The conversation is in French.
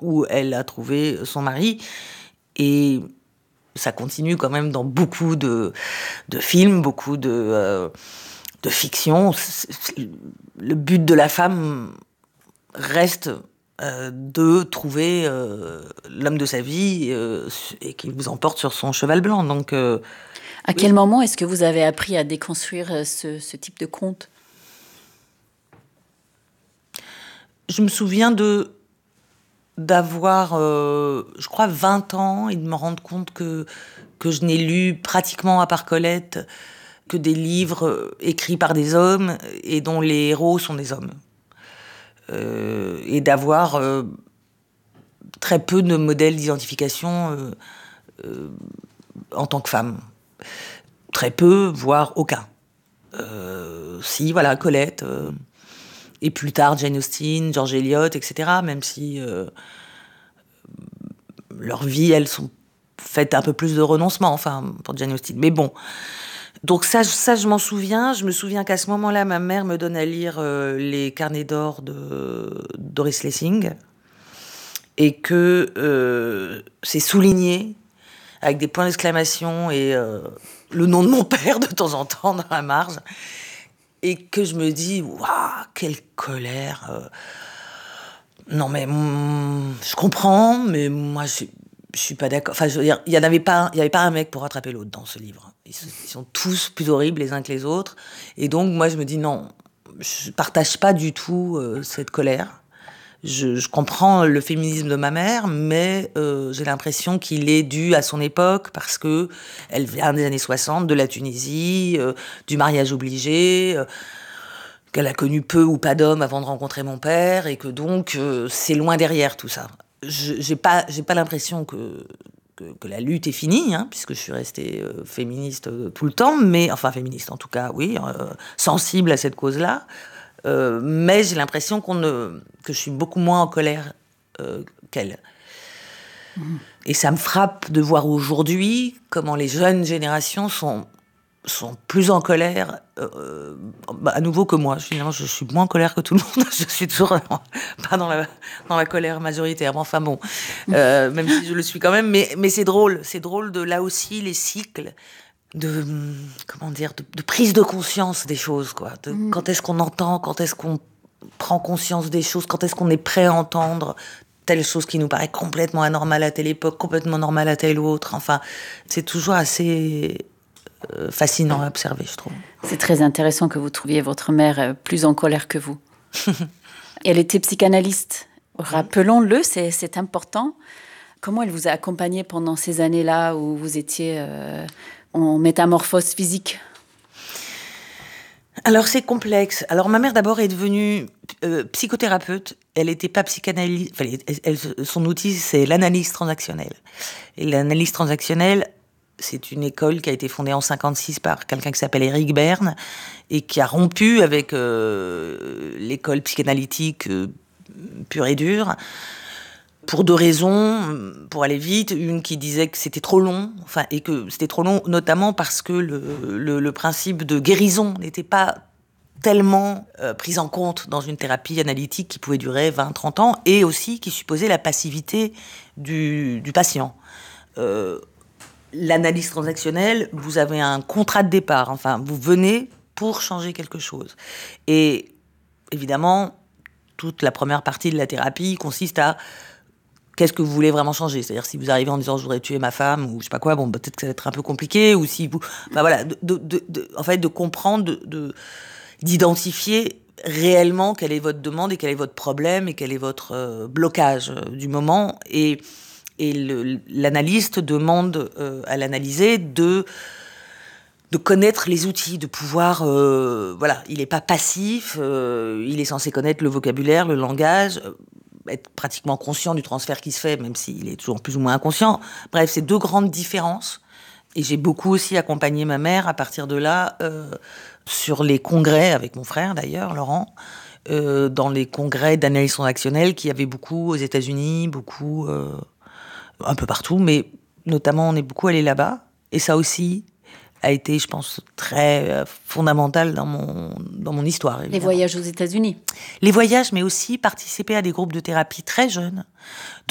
où elle a trouvé son mari. Et ça continue quand même dans beaucoup de films, beaucoup de fiction. Le but de la femme reste de trouver l'homme de sa vie et qui vous emporte sur son cheval blanc. Donc, à quel moment est-ce que vous avez appris à déconstruire ce type de conte ? Je me souviens d'avoir, je crois, 20 ans et de me rendre compte que je n'ai lu pratiquement, à part Colette, que des livres écrits par des hommes et dont les héros sont des hommes. Et d'avoir très peu de modèles d'identification en tant que femme. Très peu, voire aucun. Si, voilà, Colette, et plus tard Jane Austen, George Eliot, etc., même si leurs vies, elles sont faites un peu plus de renoncement, enfin, pour Jane Austen. Mais bon, donc ça, je m'en souviens. Je me souviens qu'à ce moment-là, ma mère me donne à lire les carnets d'or de Doris Lessing, et que c'est souligné avec des points d'exclamation et le nom de mon père de temps en temps dans la marge, et que je me dis, waouh, quelle colère. Non mais je comprends, mais moi je suis pas d'accord. Enfin, je veux dire, il y avait pas un mec pour rattraper l'autre dans ce livre. Ils sont tous plus horribles les uns que les autres, et donc moi je me dis non, je partage pas du tout cette colère. Je comprends le féminisme de ma mère, mais j'ai l'impression qu'il est dû à son époque, parce que elle vient des années 60, de la Tunisie, du mariage obligé, qu'elle a connu peu ou pas d'hommes avant de rencontrer mon père, et que donc c'est loin derrière tout ça. J'ai pas l'impression que la lutte est finie, hein, puisque je suis restée féministe tout le temps, mais enfin féministe en tout cas, oui, sensible à cette cause-là. Mais j'ai l'impression que je suis beaucoup moins en colère qu'elle. Et ça me frappe de voir aujourd'hui comment les jeunes générations sont plus en colère, à nouveau que moi. Finalement, je suis moins en colère que tout le monde. Je suis toujours pas dans la colère majoritaire. Mais enfin bon, même si je le suis quand même. Mais c'est drôle de là aussi les cycles de prise de conscience des choses, quoi. Quand est-ce qu'on entend, quand est-ce qu'on prend conscience des choses, quand est-ce qu'on est prêt à entendre telle chose qui nous paraît complètement anormale à telle époque, complètement normale à telle autre. Enfin, c'est toujours assez fascinant à observer, je trouve. C'est très intéressant que vous trouviez votre mère plus en colère que vous. Elle était psychanalyste. Rappelons-le, c'est important. Comment elle vous a accompagné pendant ces années-là où vous étiez en métamorphose physique ? Alors, c'est complexe. Alors, ma mère, d'abord, est devenue psychothérapeute. Elle n'était pas psychanalyste. Enfin, son outil, c'est l'analyse transactionnelle. Et l'analyse transactionnelle, c'est une école qui a été fondée en 1956 par quelqu'un qui s'appelle Éric Berne et qui a rompu avec l'école psychanalytique pure et dure, pour deux raisons, pour aller vite. Une qui disait que c'était trop long, et que c'était trop long notamment parce que le principe de guérison n'était pas tellement pris en compte dans une thérapie analytique qui pouvait durer 20-30 ans, et aussi qui supposait la passivité du patient. L'analyse transactionnelle, vous avez un contrat de départ, vous venez pour changer quelque chose. Et évidemment, toute la première partie de la thérapie consiste à qu'est-ce que vous voulez vraiment changer ? C'est-à-dire, si vous arrivez en disant « je voudrais tuer ma femme » ou je sais pas quoi, bon, peut-être que ça va être un peu compliqué, ou si vous... de comprendre, d'identifier réellement quelle est votre demande et quel est votre problème et quel est votre blocage du moment. Et l'analyste demande à l'analysé de connaître les outils, de pouvoir... il n'est pas passif, il est censé connaître le vocabulaire, le langage... être pratiquement conscient du transfert qui se fait, même s'il est toujours plus ou moins inconscient. Bref, c'est deux grandes différences. Et j'ai beaucoup aussi accompagné ma mère à partir de là, sur les congrès, avec mon frère d'ailleurs, Laurent, dans les congrès d'analyse transactionnelle qu'il y avait beaucoup aux États-Unis, beaucoup un peu partout, mais notamment on est beaucoup allé là-bas. Et ça aussi a été, je pense, très fondamental dans mon histoire. Évidemment. Les voyages aux États-Unis. Les voyages, mais aussi participer à des groupes de thérapie très jeunes,